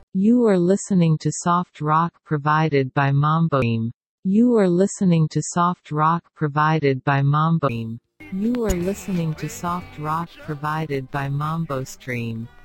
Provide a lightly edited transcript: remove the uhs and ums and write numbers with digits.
You are listening to soft rock provided by Mambo Stream. You are listening to soft rock provided by Mambo Stream. You are listening to soft rock provided by Mambo Stream.